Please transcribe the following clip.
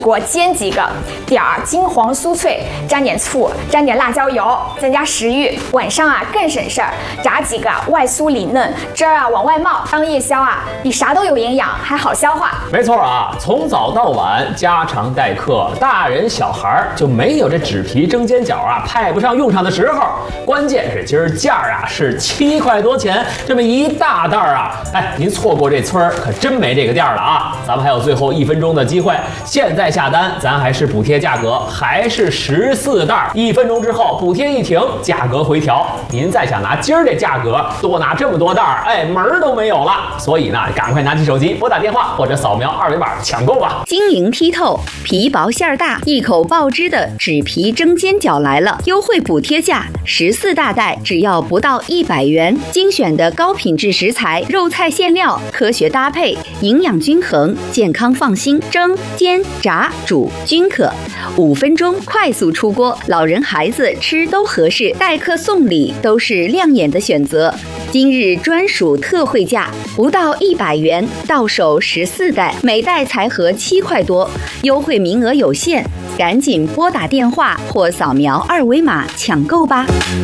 锅煎几个，点儿金黄酥脆，沾点醋，沾点辣椒油，增加食欲。晚上更省事儿，炸几个外酥里嫩，汁儿往外冒，当夜宵比啥都有营养，还好消化。 没错从早到晚家常待客，大人小孩就没有这纸皮蒸煎饺派不上用场的时候。关键是今儿价是7块多钱，这么一大袋您错过这村儿可真没这个店了咱们还有最后1分钟的机会，现在下单咱还是补贴价格，还是14袋，1分钟之后补贴一停，价格回调。您再想拿今儿这价格多拿这么多袋门儿都没有了。所以呢，赶快拿起手机拨打电话或者扫描2维码抢购吧。 晶莹剔透，皮薄馅儿大，一口爆汁的纸皮蒸煎饺来了！优惠补贴价，14大袋只要不到100元，精选的高品质食材，肉菜馅料，科学搭配，营养均衡，健康放心。蒸、煎、炸、煮均可，5分钟快速出锅，老人孩子吃都合适，待客送礼都是亮眼的选择。今日专属特惠价，不到100元，到手14袋，每袋才合7块多，优惠名额有限，赶紧拨打电话或扫描2维码抢购吧。